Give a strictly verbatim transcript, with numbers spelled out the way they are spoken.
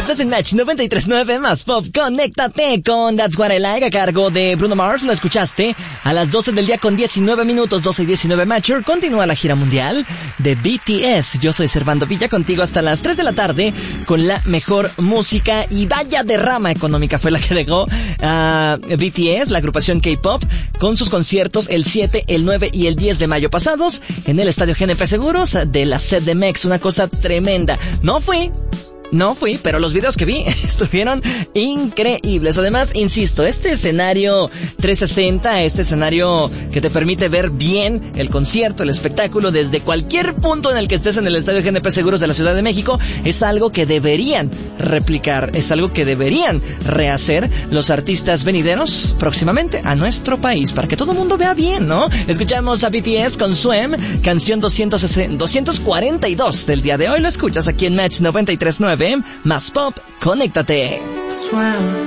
Estás en Match noventa y tres punto nueve más Pop. Conéctate con That's What I Like a cargo de Bruno Mars. Lo escuchaste a las doce del día con diecinueve minutos, doce y diecinueve Matcher. Continúa la gira mundial de B T S. Yo soy Servando Villa, contigo hasta las tres de la tarde con la mejor música. Y vaya derrama económica fue la que dejó a uh, B T S, la agrupación K-pop, con sus conciertos el siete, el nueve y el diez de mayo pasados en el estadio G N P Seguros de la C D M X. Una cosa tremenda. No fui No fui, pero los videos que vi estuvieron increíbles. Además, insisto, este escenario trescientos sesenta, este escenario que te permite ver bien el concierto, el espectáculo desde cualquier punto en el que estés en el Estadio G N P Seguros de la Ciudad de México, es algo que deberían replicar, es algo que deberían rehacer los artistas venideros próximamente a nuestro país, para que todo el mundo vea bien, ¿no? Escuchamos a B T S con Swim, canción doscientos cuarenta y dos del día de hoy. Lo escuchas aquí en Match noventa y tres punto nueve más Pop. Conéctate. Swim.